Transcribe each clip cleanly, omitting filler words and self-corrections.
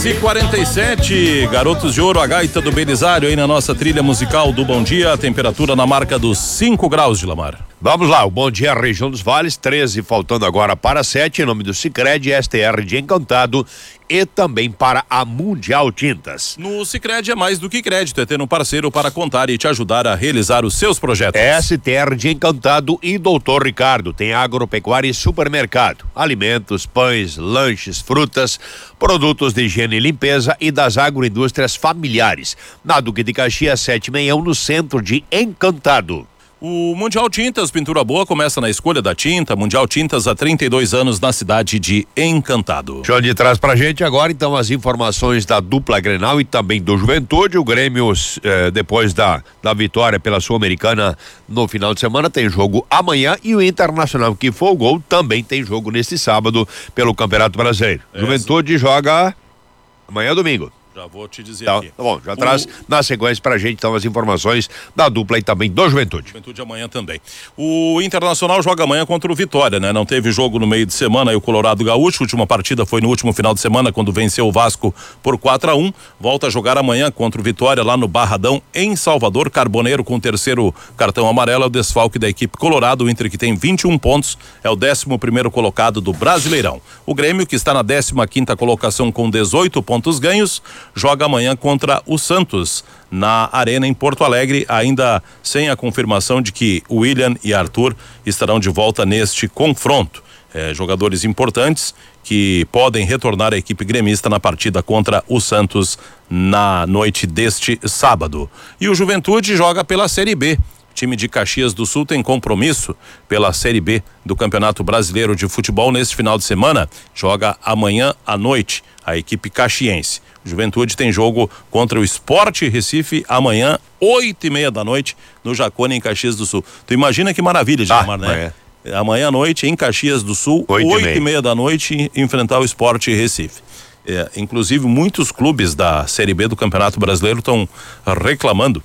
47, Garotos de Ouro, a gaita do Belisário aí na nossa trilha musical do Bom Dia, a temperatura na marca dos 5 graus de Lamar. Vamos lá, o Bom Dia Região dos Vales, 13, faltando agora para 7, em nome do Sicredi, STR de Encantado e também para a Mundial Tintas. No Sicredi é mais do que crédito, é ter um parceiro para contar e te ajudar a realizar os seus projetos. STR de Encantado e Doutor Ricardo, tem agropecuária e supermercado, alimentos, pães, lanches, frutas, produtos de higiene e limpeza e das agroindústrias familiares. Na Duque de Caxias 761, no centro de Encantado. O Mundial Tintas, pintura boa, começa na escolha da tinta. Mundial Tintas há 32 anos na cidade de Encantado. Show de traz pra gente agora então as informações da dupla Grenal e também do Juventude. O Grêmio, depois da vitória pela Sul-Americana no final de semana, tem jogo amanhã, e o Internacional, que folgou, também tem jogo neste sábado pelo Campeonato Brasileiro. Juventude joga amanhã, domingo. Já vou te dizer tá, aqui. Tá bom, já traz na sequência pra gente então as informações da dupla e também do Juventude. Juventude amanhã também. O Internacional joga amanhã contra o Vitória, né? Não teve jogo no meio de semana, aí o Colorado Gaúcho, a última partida foi no último final de semana, quando venceu o Vasco por 4-1, volta a jogar amanhã contra o Vitória lá no Barradão, em Salvador. Carboneiro com o terceiro cartão amarelo, é o desfalque da equipe Colorado. O Inter, que tem 21 pontos, é o 11º colocado do Brasileirão. O Grêmio, que está na 15ª colocação com 18 pontos ganhos, joga amanhã contra o Santos na Arena em Porto Alegre, ainda sem a confirmação de que William e Arthur estarão de volta neste confronto. Jogadores importantes que podem retornar à equipe gremista na partida contra o Santos na noite deste sábado. E o Juventude joga pela Série B. O time de Caxias do Sul tem compromisso pela Série B do Campeonato Brasileiro de Futebol neste final de semana. Joga amanhã à noite a equipe caxiense. O Juventude tem jogo contra o Sport Recife amanhã, 8:30 da noite, no Jacone, em Caxias do Sul. Tu imagina que maravilha, Gilmar, né? Amanhã à noite, em Caxias do Sul, 8:30 da noite, enfrentar o Sport Recife. Inclusive, muitos clubes da Série B do Campeonato Brasileiro estão reclamando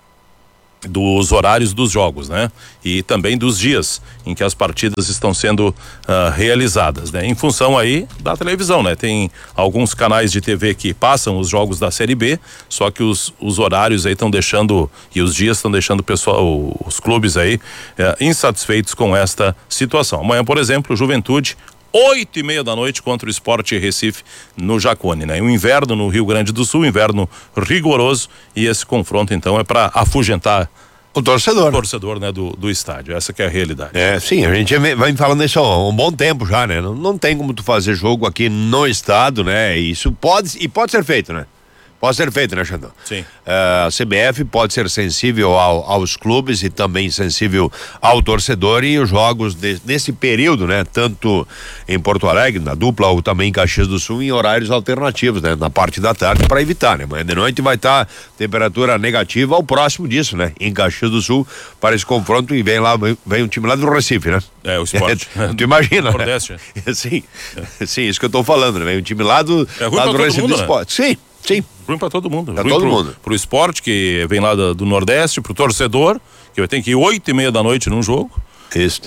dos horários dos jogos, né? E também dos dias em que as partidas estão sendo realizadas, né? Em função aí da televisão, né? Tem alguns canais de TV que passam os jogos da Série B, só que os horários aí estão deixando, e os dias estão deixando o pessoal, os clubes aí insatisfeitos com esta situação. Amanhã, por exemplo, Juventude, 8:30 da noite contra o Sport Recife no Jacone, né? Um inverno no Rio Grande do Sul, inverno rigoroso, e esse confronto então é para afugentar o torcedor, né, do estádio. Essa que é a realidade. Sim, a gente vai falando isso há um bom tempo já, né? Não tem como tu fazer jogo aqui no estado, né? Isso pode ser feito, né? Pode ser feito, né, Xandão? Sim. A CBF pode ser sensível aos clubes e também sensível ao torcedor, e os jogos nesse período, né? Tanto em Porto Alegre, na dupla, ou também em Caxias do Sul, em horários alternativos, né? Na parte da tarde, para evitar, né? Amanhã de noite vai estar temperatura negativa ao próximo disso, né? Em Caxias do Sul, para esse confronto, e vem um time lá do Recife, né? O Sport. Tu imagina, Nordeste, né? Sim, isso que eu tô falando, né? Vem um time lá do Recife do Sport. Sim. Ruim pra todo mundo. Pra todo mundo. Pro esporte, que vem lá do Nordeste, pro torcedor, que tem que ir 8:30 da noite num jogo. Isso.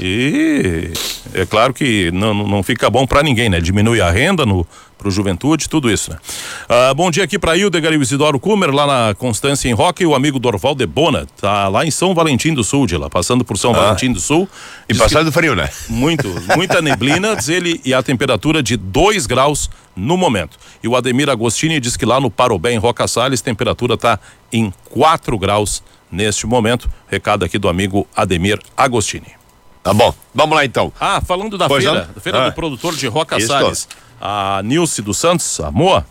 E é claro que não fica bom pra ninguém, né? Diminui a renda pro Juventude, tudo isso, né? Bom dia aqui pra Hildegar e o Isidoro Kummer, lá na Constância em Roque, e o amigo Dorval de Bona, tá lá em São Valentim do Sul, de lá, passando por São Valentim do Sul. E passando frio, né? Muita neblina, diz ele, e a temperatura de 2 graus no momento. E o Ademir Agostini diz que lá no Parobé, em Roca Salles, temperatura tá em 4 graus neste momento. Recado aqui do amigo Ademir Agostini. Tá bom, vamos lá então. Falando da feira do produtor de Roca Salles, a Nilce dos Santos, a Moa,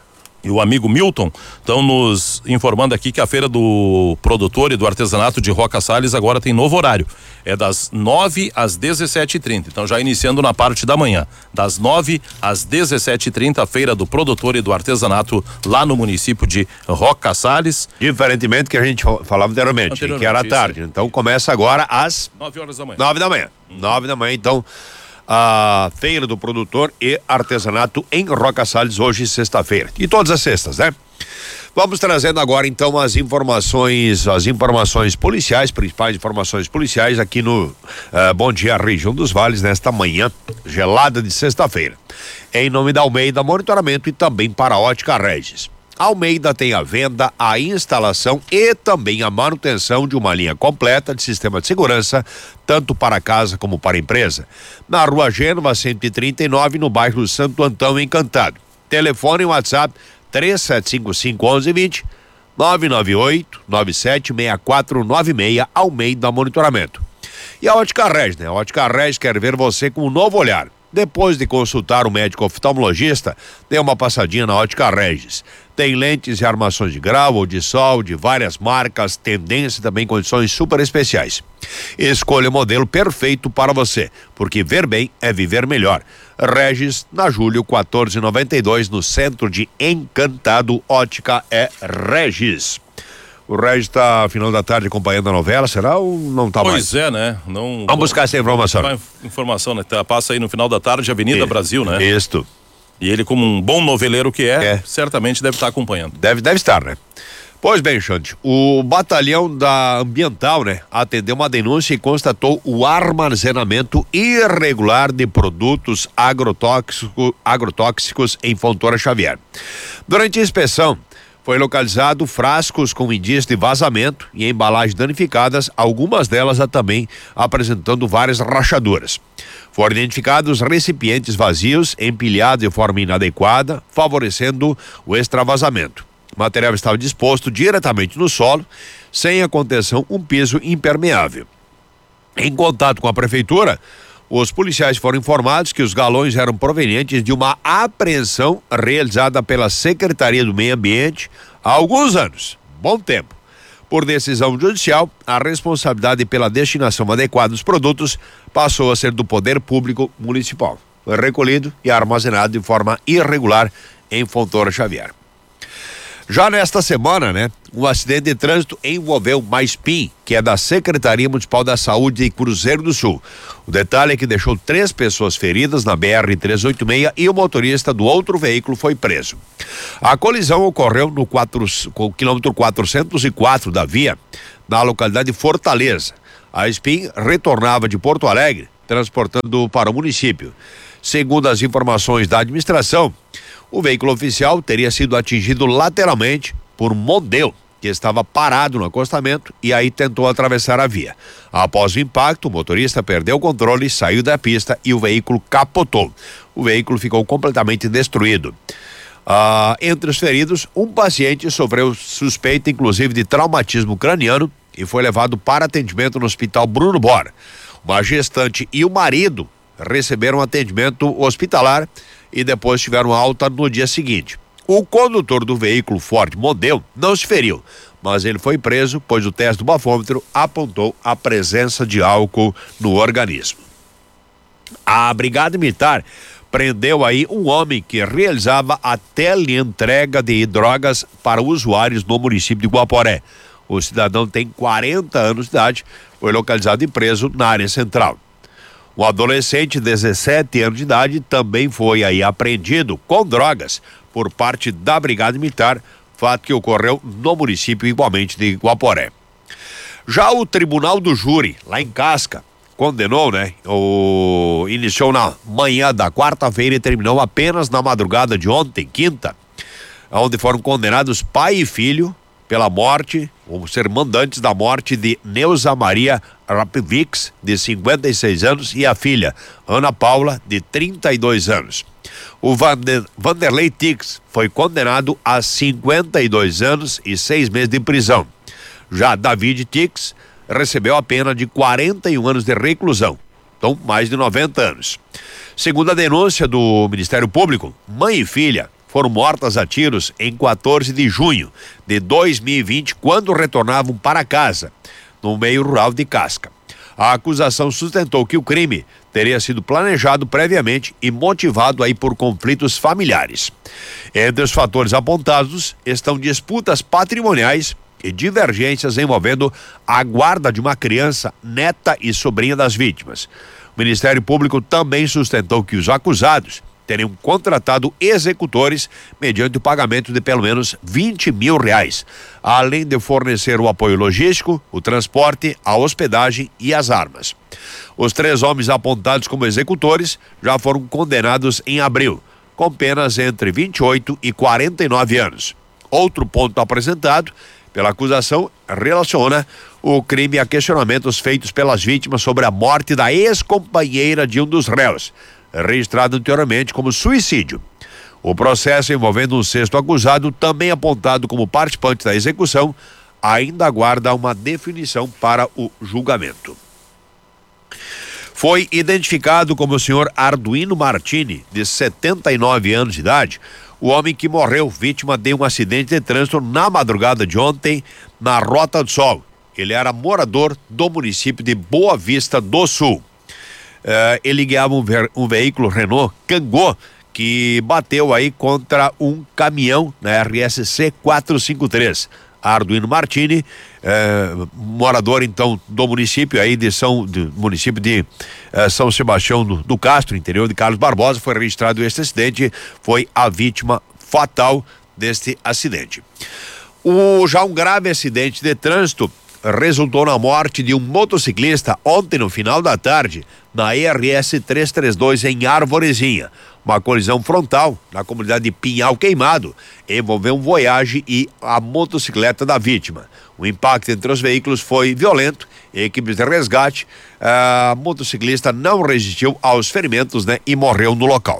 e o amigo Milton estão nos informando aqui que a feira do produtor e do artesanato de Roca Salles agora tem novo horário. É das 9 às 17h30. Então já iniciando na parte da manhã. Das 9 às 17h30, a feira do produtor e do artesanato lá no município de Roca Salles. Diferentemente que a gente falava anteriormente que era à tarde. Então começa agora às 9 horas da manhã. 9 da manhã. 9 da manhã, então. a Feira do Produtor e Artesanato em Roca Salles, hoje sexta-feira. E todas as sextas, né? Vamos trazendo agora então as informações policiais, principais informações policiais aqui no Bom Dia Região dos Vales, nesta manhã gelada de sexta-feira. Em nome da Almeida Monitoramento e também para a Ótica Regis. A Almeida tem a venda, a instalação e também a manutenção de uma linha completa de sistema de segurança, tanto para casa como para empresa. Na Rua Gênova 139, no bairro Santo Antão Encantado. Telefone e WhatsApp 3755-1120, 998-976496, Almeida Monitoramento. E a Ótica Regis, né? A Ótica Regis quer ver você com um novo olhar. Depois de consultar o médico oftalmologista, dê uma passadinha na Ótica Regis. Tem lentes e armações de grau ou de sol, de várias marcas, tendência e também condições super especiais. Escolha o modelo perfeito para você, porque ver bem é viver melhor. Regis, na Júlio 1492, no centro de Encantado. Ótica é Regis. O Regis está final da tarde acompanhando a novela, será ou não está mais? Pois é, né? Não. Vamos buscar essa informação. Informação, né? Passa aí no final da tarde, Avenida Brasil, né? Isto. E ele, como um bom noveleiro que certamente deve estar acompanhando. Deve estar, né? Pois bem, Xande, o batalhão da Ambiental, né, atendeu uma denúncia e constatou o armazenamento irregular de produtos agrotóxicos em Fontoura Xavier. Durante a inspeção, foi localizado frascos com indícios de vazamento e embalagens danificadas, algumas delas também apresentando várias rachaduras. Foram identificados recipientes vazios, empilhados de forma inadequada, favorecendo o extravasamento. O material estava disposto diretamente no solo, sem a contenção, um piso impermeável. Em contato com a prefeitura, os policiais foram informados que os galões eram provenientes de uma apreensão realizada pela Secretaria do Meio Ambiente há alguns anos, bom tempo. Por decisão judicial, a responsabilidade pela destinação adequada dos produtos passou a ser do Poder Público Municipal. Foi recolhido e armazenado de forma irregular em Fontoura Xavier. Já nesta semana, né, um acidente de trânsito envolveu MAISPIM, que é da Secretaria Municipal da Saúde de Cruzeiro do Sul. O detalhe é que deixou 3 pessoas feridas na BR-386 e o motorista do outro veículo foi preso. A colisão ocorreu no quilômetro 404 da via, na localidade de Fortaleza. A SPIM retornava de Porto Alegre, transportando para o município. Segundo as informações da administração, o veículo oficial teria sido atingido lateralmente por um Mondeo, que estava parado no acostamento e aí tentou atravessar a via. Após o impacto, o motorista perdeu o controle, saiu da pista e o veículo capotou. O veículo ficou completamente destruído. Entre os feridos, um paciente sofreu suspeita, inclusive, de traumatismo craniano e foi levado para atendimento no Hospital Bruno Bora. Uma gestante e o marido receberam atendimento hospitalar e depois tiveram alta no dia seguinte. O condutor do veículo Ford Mondeo não se feriu, mas ele foi preso, pois o teste do bafômetro apontou a presença de álcool no organismo. A Brigada Militar prendeu aí um homem que realizava a teleentrega de drogas para usuários no município de Guaporé. O cidadão tem 40 anos de idade, foi localizado e preso na área central. Um adolescente de 17 anos de idade também foi aí apreendido com drogas por parte da Brigada Militar, fato que ocorreu no município igualmente de Guaporé. Já o Tribunal do Júri, lá em Casca, condenou, né? Iniciou na manhã da quarta-feira e terminou apenas na madrugada de ontem, quinta, onde foram condenados pai e filho pela morte, ou ser mandantes da morte de Neuza Maria Rapvix, de 56 anos, e a filha, Ana Paula, de 32 anos. O Vanderlei Tix foi condenado a 52 anos e 6 meses de prisão. Já David Tix recebeu a pena de 41 anos de reclusão, então mais de 90 anos. Segundo a denúncia do Ministério Público, mãe e filha foram mortas a tiros em 14 de junho de 2020, quando retornavam para casa, no meio rural de Casca. A acusação sustentou que o crime teria sido planejado previamente e motivado aí por conflitos familiares. Entre os fatores apontados estão disputas patrimoniais e divergências envolvendo a guarda de uma criança, neta e sobrinha das vítimas. O Ministério Público também sustentou que os acusados teriam contratado executores mediante o pagamento de pelo menos R$20 mil, além de fornecer o apoio logístico, o transporte, a hospedagem e as armas. Os 3 homens apontados como executores já foram condenados em abril, com penas entre 28 e 49 anos. Outro ponto apresentado pela acusação relaciona o crime a questionamentos feitos pelas vítimas sobre a morte da ex-companheira de um dos réus, registrado anteriormente como suicídio. O processo envolvendo um 6º acusado, também apontado como participante da execução, ainda aguarda uma definição para o julgamento. Foi identificado como o senhor Arduino Martini, de 79 anos de idade, o homem que morreu vítima de um acidente de trânsito na madrugada de ontem na Rota do Sol. Ele era morador do município de Boa Vista do Sul. Ele guiava um veículo Renault Kangoo que bateu aí contra um caminhão na RSC 453. Arduino Martini, morador então do município aí município de São Sebastião do Castro, interior de Carlos Barbosa, foi registrado este acidente, foi a vítima fatal deste acidente. Já um grave acidente de trânsito resultou na morte de um motociclista ontem no final da tarde na RS 332 em Arvorezinha. Uma colisão frontal na comunidade de Pinhal Queimado envolveu um Voyage e a motocicleta da vítima. O impacto entre os veículos foi violento. Equipes de resgate, a motociclista não resistiu aos ferimentos, né, e morreu no local.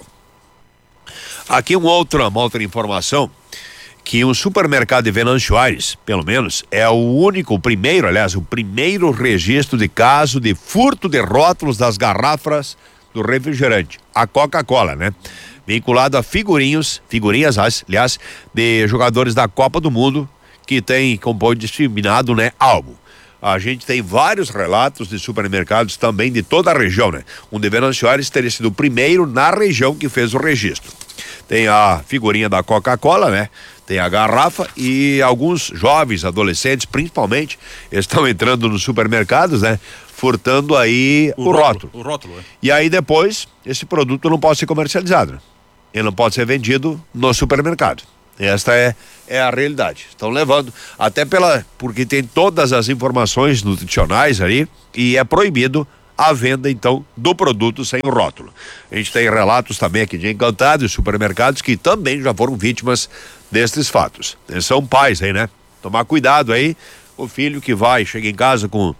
Aqui uma outra informação, que o supermercado de Venâncio Aires, pelo menos, é o primeiro registro de caso de furto de rótulos das garrafas do refrigerante, a Coca-Cola, né? Vinculado a figurinhas, aliás, de jogadores da Copa do Mundo que tem compõe discriminado, né, álbum. A gente tem vários relatos de supermercados também de toda a região, né? Um de Venâncio Aires teria sido o primeiro na região que fez o registro. Tem a figurinha da Coca-Cola, né? Tem a garrafa e alguns jovens, adolescentes, principalmente, estão entrando nos supermercados, né? Furtando aí o rótulo. O rótulo, é. E aí depois, esse produto não pode ser comercializado, né? Ele não pode ser vendido no supermercado. Esta é a realidade. Estão levando, até porque tem todas as informações nutricionais ali e é proibido a venda, então, do produto sem o rótulo. A gente tem relatos também aqui de Encantado e supermercados que também já foram vítimas destes fatos. São pais aí, né? Tomar cuidado aí, o filho que chega em casa com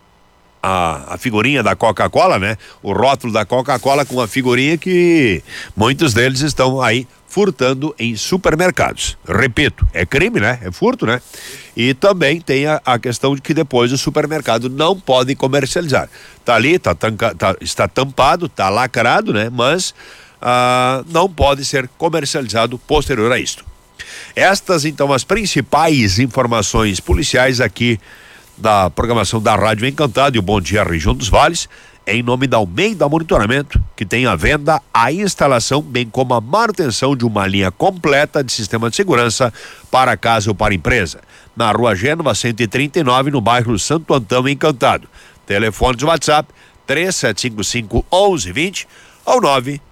a figurinha da Coca-Cola, né? O rótulo da Coca-Cola com a figurinha que muitos deles estão aí furtando em supermercados. Repito, é crime, né? É furto, né? E também tem a questão de que depois o supermercado não pode comercializar. Tá ali, está tampado, tá lacrado, né? Mas não pode ser comercializado posterior a isto. Estas, então, as principais informações policiais aqui da programação da Rádio Encantado e o Bom Dia Região dos Vales, em nome da Almeida Monitoramento, que tem à venda a instalação, bem como a manutenção de uma linha completa de sistema de segurança para casa ou para empresa. Na Rua Gênova 139, no bairro Santo Antão, Encantado. Telefone de WhatsApp 3755-1120 ou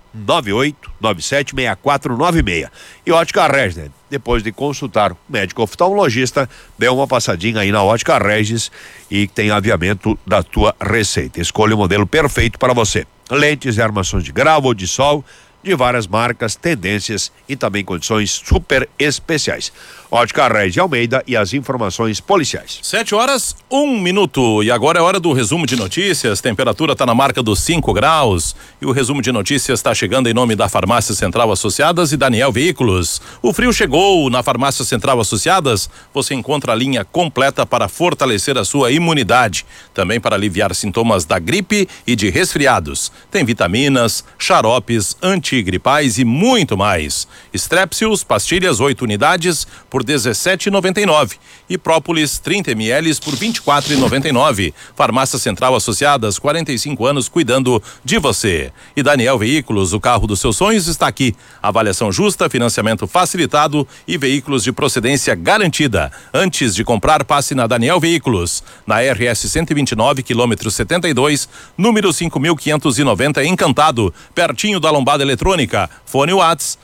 998976496. E Ótica Regis, né? Depois de consultar o médico oftalmologista, dê uma passadinha aí na Ótica Regis e tem aviamento da tua receita. Escolha o modelo perfeito para você. Lentes e armações de grau ou de sol, de várias marcas, tendências e também condições super especiais. Ótica Regis de Almeida e as informações policiais. 7h01. E agora é hora do resumo de notícias. Temperatura está na marca dos 5 graus. E o resumo de notícias está chegando em nome da Farmácia Central Associadas e Daniel Veículos. O frio chegou. Na Farmácia Central Associadas você encontra a linha completa para fortalecer a sua imunidade. Também para aliviar sintomas da gripe e de resfriados. Tem vitaminas, xaropes, antigripais e muito mais. Strepsils, pastilhas 8 unidades por por R$17,99 e própolis 30 ml por R$24,99. Farmácia Central Associadas, 45 anos cuidando de você. E Daniel Veículos, o carro dos seus sonhos está aqui. Avaliação justa, financiamento facilitado e veículos de procedência garantida. Antes de comprar, passe na Daniel Veículos, na RS 129, quilômetro 72, número 5.590, Encantado, pertinho da Lombada Eletrônica. Fone Whats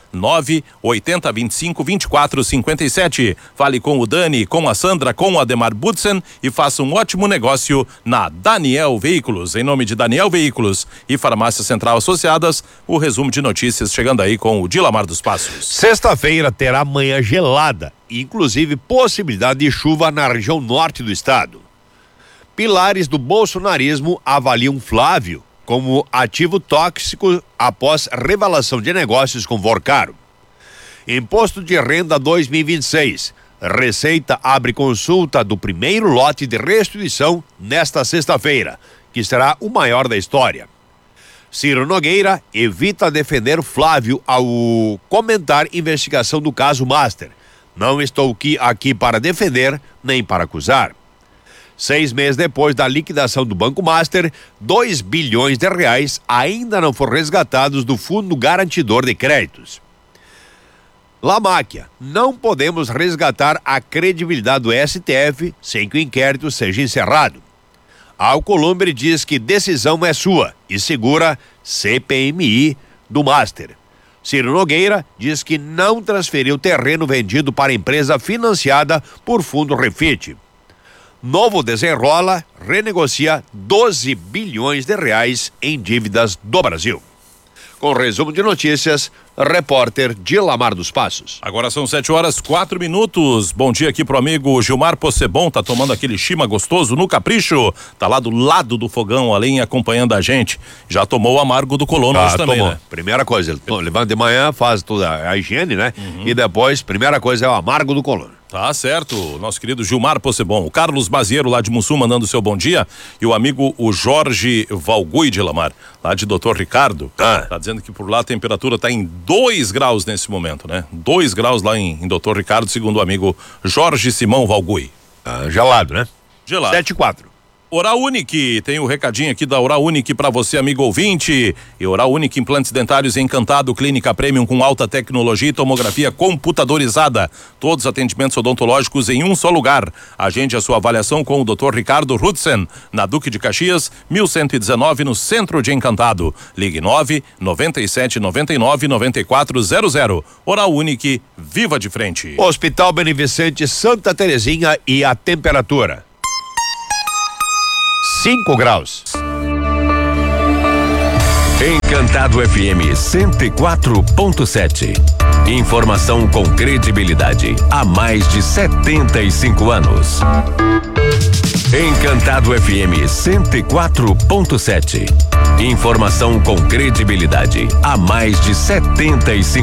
980252457. Fale com o Dani, com a Sandra, com o Ademar Budsen e faça um ótimo negócio na Daniel Veículos. Em nome de Daniel Veículos e Farmácia Central Associadas, o resumo de notícias chegando aí com o Dilamar dos Passos. Sexta-feira terá manhã gelada, inclusive possibilidade de chuva na região norte do estado. Pilares do bolsonarismo avaliam Flávio como ativo tóxico após revelação de negócios com Vorcaro. Imposto de Renda 2026. Receita abre consulta do primeiro lote de restituição nesta sexta-feira, que será o maior da história. Ciro Nogueira evita defender Flávio ao comentar investigação do caso Master. Não estou aqui para defender nem para acusar. 6 meses depois da liquidação do Banco Master, R$2 bilhões ainda não foram resgatados do Fundo Garantidor de Créditos. Lamáquia, não podemos resgatar a credibilidade do STF sem que o inquérito seja encerrado. Alcolumbre diz que decisão é sua e segura CPMI do Master. Ciro Nogueira diz que não transferiu terreno vendido para empresa financiada por Fundo Refit. Novo Desenrola renegocia R$12 bilhões em dívidas do Brasil. Com resumo de notícias, repórter Dilamar dos Passos. Agora são 7h04. Bom dia aqui pro amigo Gilmar Possebon, tá tomando aquele chima gostoso no Capricho, tá lá do lado do fogão, além acompanhando a gente. Já tomou o amargo do colono hoje também, tomou. Né? Primeira coisa, ele levanta de manhã, faz toda a higiene, né? E depois, primeira coisa é o amargo do colono. Tá certo, nosso querido Gilmar Possebon. O Carlos Maziero lá de Mussum mandando seu bom dia e o amigo o Jorge Valgui de Lamar, lá de Doutor Ricardo, tá dizendo que por lá a temperatura tá em 2 graus nesse momento, né? 2 graus lá em Doutor Ricardo, segundo o amigo Jorge Simão Valgui. Gelado, né? Gelado. 7h04. Oral Unique, tem um recadinho aqui da Oral Unique para você, amigo ouvinte. E Oral Unique, implantes dentários Encantado, clínica premium com alta tecnologia e tomografia computadorizada. Todos os atendimentos odontológicos em um só lugar. Agende a sua avaliação com o Dr. Ricardo Rudsen, na Duque de Caxias, 1119, no centro de Encantado. Ligue 997999400. Oral Unique, viva de frente. Hospital Beneficente Santa Terezinha e a temperatura 5 graus. Encantado FM 104.7. Informação com credibilidade há mais de 75 anos. Encantado FM 104.7. Informação com credibilidade há mais de 75